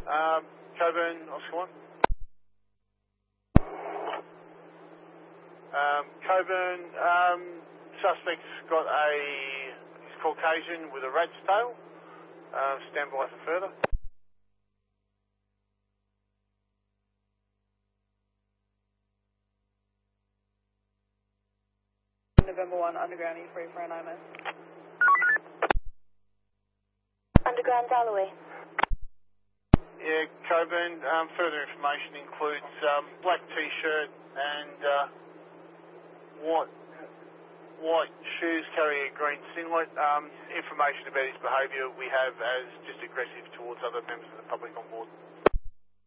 Coburn, Oscar 1. Coburn, suspect's got he's Caucasian with a rat's tail. Stand by for further. November 1, Underground, are you free for an IMO? Underground, Galloway. Yeah, Coburn, further information includes black t-shirt and white shoes, carrying a green singlet. Information about his behaviour we have as just aggressive towards other members of the public on board.